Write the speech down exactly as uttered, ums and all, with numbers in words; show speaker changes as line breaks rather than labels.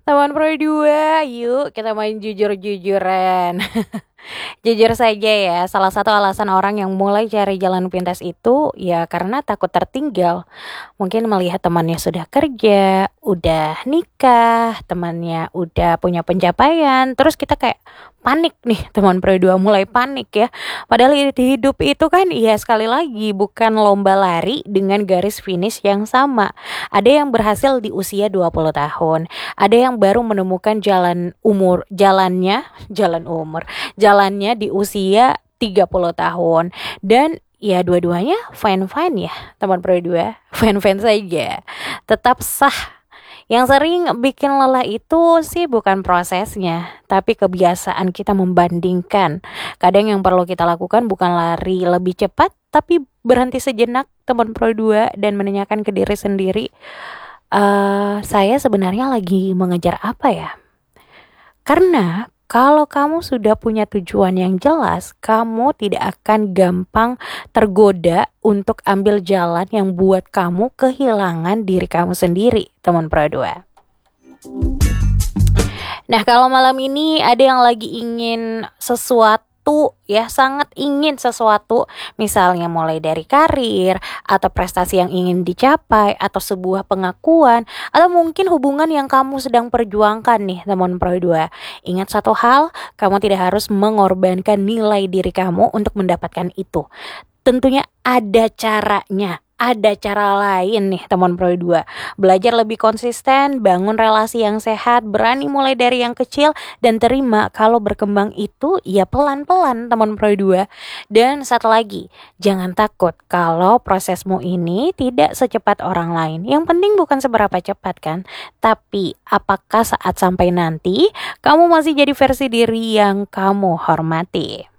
Teman Pro dua, yuk kita main jujur-jujuran. Jujur saja ya, salah satu alasan orang yang mulai cari jalan pintas itu ya karena takut tertinggal. Mungkin melihat temannya sudah kerja, udah nikah, temannya udah punya pencapaian, terus kita kayak panik nih, teman Pro dua mulai panik ya. Padahal di hidup itu kan ya sekali lagi bukan lomba lari dengan garis finish yang sama. Ada yang berhasil di usia dua puluh tahun, ada yang baru menemukan jalan umur, jalannya, jalan umur, jalannya di usia tiga puluh tahun. Dan ya dua-duanya fine-fine ya, teman Pro dua, fine-fine saja, tetap sah. Yang sering bikin lelah itu sih bukan prosesnya, tapi kebiasaan kita membandingkan. Kadang yang perlu kita lakukan bukan lari lebih cepat, tapi berhenti sejenak, teman Pro dua, dan menanyakan ke diri sendiri, eh saya sebenarnya lagi mengejar apa ya? Karena kalau kamu sudah punya tujuan yang jelas, kamu tidak akan gampang tergoda untuk ambil jalan yang buat kamu kehilangan diri kamu sendiri, teman Pro dua. Nah, kalau malam ini ada yang lagi ingin sesuatu ya, sangat ingin sesuatu, misalnya mulai dari karir atau prestasi yang ingin dicapai atau sebuah pengakuan atau mungkin hubungan yang kamu sedang perjuangkan nih, teman Pro dua. Ingat satu hal, kamu tidak harus mengorbankan nilai diri kamu untuk mendapatkan itu. Tentunya ada caranya. Ada cara lain nih, teman Pro dua. Belajar lebih konsisten, bangun relasi yang sehat, berani mulai dari yang kecil, dan terima kalau berkembang itu ya pelan-pelan, teman Pro dua. Dan satu lagi, jangan takut kalau prosesmu ini tidak secepat orang lain. Yang penting bukan seberapa cepat kan, tapi apakah saat sampai nanti kamu masih jadi versi diri yang kamu hormati.